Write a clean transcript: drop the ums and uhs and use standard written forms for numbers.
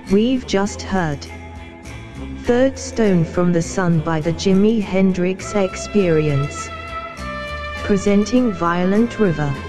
We've just heard Third Stone from the Sun by the Jimi Hendrix Experience, presenting Violent River.